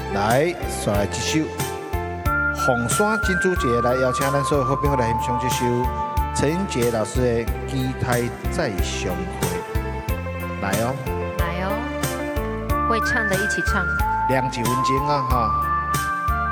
来，刷来一首《红山珍珠节》，来邀请咱所有好朋友来欣赏这首陈英杰老师的《期待再相会》。来哦， 来哦，会唱的一起唱。 2-1分钟啊哈。